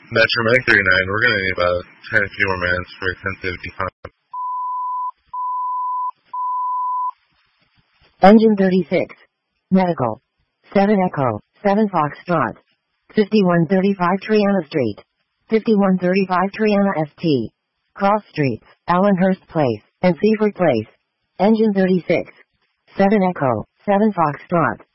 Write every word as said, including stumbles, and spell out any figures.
Metro Meg thirty-nine, we're going to need about ten few more minutes for extensive decon. Engine thirty-six. Medical. seven Echo, seven Foxtrot. fifty-one thirty-five Triana Street. fifty-one thirty-five Triana S T. Cross Streets, Allenhurst Place, and Seaford Place. Engine thirty-six. seven Echo, seven Foxtrot.